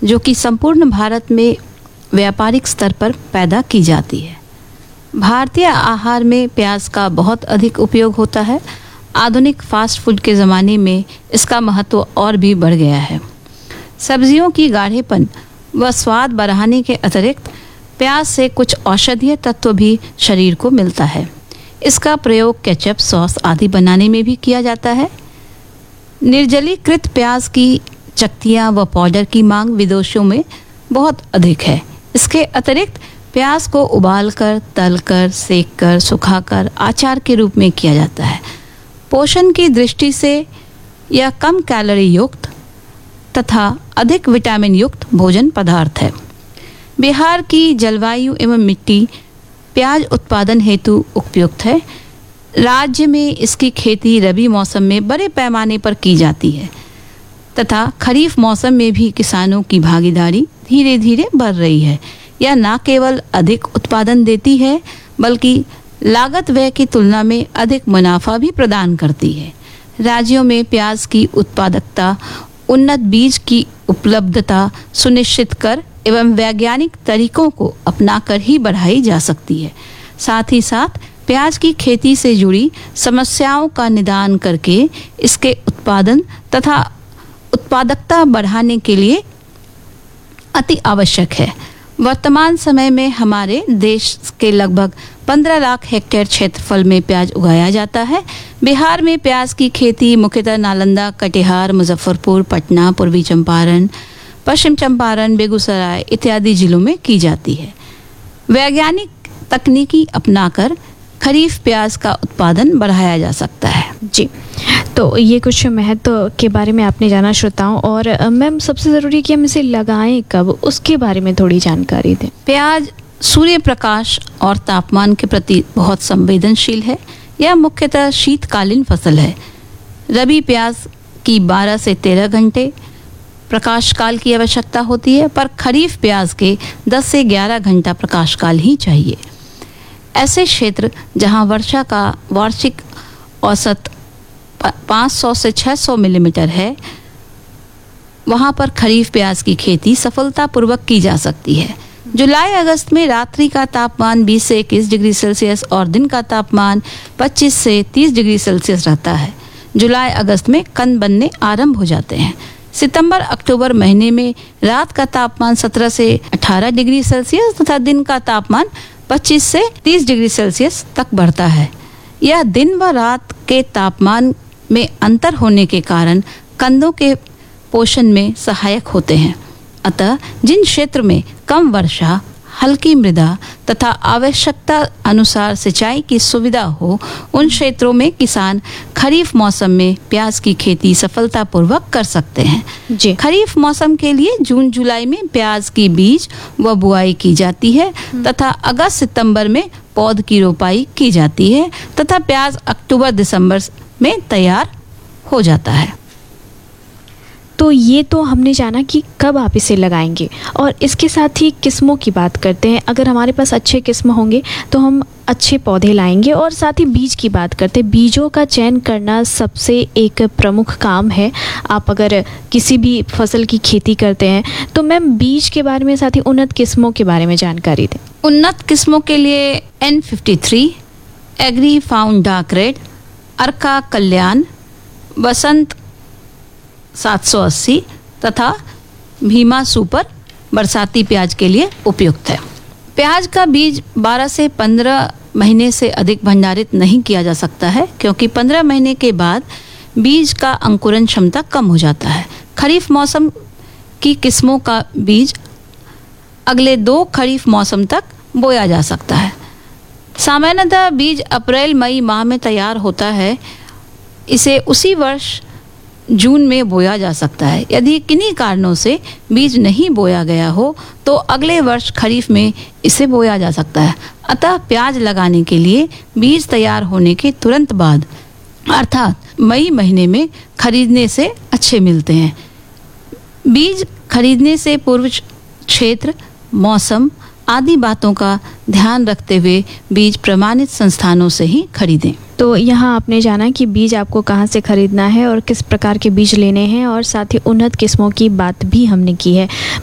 जो कि संपूर्ण भारत में व्यापारिक स्तर पर पैदा की जाती है। भारतीय आहार में प्याज का बहुत अधिक उपयोग होता है। आधुनिक फास्ट फूड के ज़माने में इसका महत्व और भी बढ़ गया है। सब्जियों की गाढ़ेपन व स्वाद बढ़ाने के अतिरिक्त प्याज से कुछ औषधीय तत्व भी शरीर को मिलता है। इसका प्रयोग केचप, सॉस आदि बनाने में भी किया जाता है। निर्जलीकृत प्याज की चक्तियाँ व पाउडर की मांग विदेशों में बहुत अधिक है। इसके अतिरिक्त प्याज को उबालकर, तलकर, सेककर, सुखाकर अचार के रूप में किया जाता है। पोषण की दृष्टि से यह कम कैलोरी युक्त तथा अधिक विटामिन युक्त भोजन पदार्थ है। बिहार की जलवायु एवं मिट्टी प्याज उत्पादन हेतु उपयुक्त है। राज्य में इसकी खेती रबी मौसम में बड़े पैमाने पर की जाती है तथा खरीफ मौसम में भी किसानों की भागीदारी धीरे धीरे बढ़ रही है। यह न केवल अधिक उत्पादन देती है बल्कि लागत व्यय की तुलना में अधिक मुनाफा भी प्रदान करती है। राज्यों में प्याज की उत्पादकता उन्नत बीज की उपलब्धता सुनिश्चित कर एवं वैज्ञानिक तरीकों को अपनाकर ही बढ़ाई जा सकती है। साथ ही साथ प्याज की खेती से जुड़ी समस्याओं का निदान करके इसके उत्पादन तथा उत्पादकता बढ़ाने के लिए अति आवश्यक है। वर्तमान समय में हमारे देश के लगभग 15 लाख हेक्टेयर क्षेत्रफल में प्याज उगाया जाता है। बिहार में प्याज की खेती मुख्यतः नालंदा, कटिहार, मुजफ्फरपुर, पटना, पूर्वी चंपारण, पश्चिम चंपारण, बेगूसराय इत्यादि जिलों में की जाती है। वैज्ञानिक तकनीकी अपनाकर खरीफ प्याज का उत्पादन बढ़ाया जा सकता है। जी, तो ये कुछ महत्व के बारे में आपने जाना श्रोताओं। और मैम सबसे ज़रूरी कि हम इसे लगाएं कब, उसके बारे में थोड़ी जानकारी दें। प्याज सूर्य प्रकाश और तापमान के प्रति बहुत संवेदनशील है। यह मुख्यतः शीतकालीन फसल है। रबी प्याज की 12 से 13 घंटे प्रकाश काल की आवश्यकता होती है, पर खरीफ प्याज के 10 से 11 घंटा प्रकाश काल ही चाहिए। ऐसे क्षेत्र जहां वर्षा का वार्षिक औसत 500 से 600 मिलीमीटर है, वहां पर खरीफ प्याज की खेती सफलतापूर्वक की जा सकती है। जुलाई अगस्त में रात्रि का तापमान 20 से 21 डिग्री सेल्सियस और दिन का तापमान 25 से 30 डिग्री सेल्सियस रहता है। जुलाई अगस्त में कंद बनने आरंभ हो जाते हैं। सितंबर अक्टूबर महीने में रात का तापमान 17 से 18 डिग्री सेल्सियस तथा दिन का तापमान 25 से 30 डिग्री सेल्सियस तक बढ़ता है। यह दिन व रात के तापमान में अंतर होने के कारण कंदों के पोषण में सहायक होते हैं। अतः जिन क्षेत्र में कम वर्षा, हल्की मृदा तथा आवश्यकता अनुसार सिंचाई की सुविधा हो, उन क्षेत्रों में किसान खरीफ मौसम में प्याज की खेती सफलतापूर्वक कर सकते हैं। जी, खरीफ मौसम के लिए जून जुलाई में प्याज की बीज व बुआई की जाती है तथा अगस्त सितंबर में पौध की रोपाई की जाती है तथा प्याज अक्टूबर दिसंबर में तैयार हो जाता है। तो ये तो हमने जाना कि कब आप इसे लगाएंगे, और इसके साथ ही किस्मों की बात करते हैं। अगर हमारे पास अच्छे किस्म होंगे तो हम अच्छे पौधे लाएंगे। और साथ ही बीज की बात करते हैं। बीजों का चयन करना सबसे एक प्रमुख काम है। आप अगर किसी भी फसल की खेती करते हैं तो मैम बीज के बारे में, साथ ही उन्नत किस्मों के बारे में जानकारी दें। उन्नत किस्मों के लिए N53, agree found dark red, अर्का कल्याण, बसंत 780 तथा भीमा सुपर बरसाती प्याज के लिए उपयुक्त है। प्याज का बीज 12 से 15 महीने से अधिक भंडारित नहीं किया जा सकता है, क्योंकि 15 महीने के बाद बीज का अंकुरण क्षमता कम हो जाता है। खरीफ मौसम की किस्मों का बीज अगले 2 खरीफ मौसम तक बोया जा सकता है। सामान्यतः बीज अप्रैल मई माह में तैयार होता है। इसे उसी वर्ष जून में बोया जा सकता है। यदि किन्हीं कारणों से बीज नहीं बोया गया हो तो अगले वर्ष खरीफ में इसे बोया जा सकता है। अतः प्याज लगाने के लिए बीज तैयार होने के तुरंत बाद अर्थात मई महीने में खरीदने से अच्छे मिलते हैं। बीज खरीदने से पूर्व क्षेत्र, मौसम आदि बातों का ध्यान रखते हुए बीज प्रमाणित संस्थानों से ही खरीदें। तो यहाँ आपने जाना कि बीज आपको कहाँ से खरीदना है और किस प्रकार के बीज लेने हैं, और साथ ही उन्नत किस्मों की बात भी हमने की है।